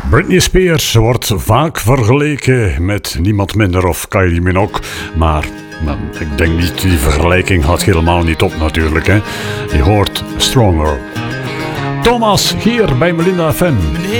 Britney Spears wordt vaak vergeleken met niemand minder of Kylie Minogue, maar ik denk niet, die vergelijking gaat helemaal niet op natuurlijk. Hè. Je hoort Stronger. Thomas hier bij Melinda FM.